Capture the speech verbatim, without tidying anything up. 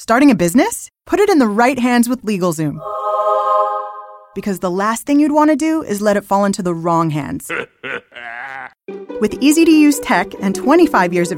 Starting a business? Put it in the right hands with LegalZoom. Because the last thing you'd want to do is let it fall into the wrong hands. With easy-to-use tech and twenty-five years of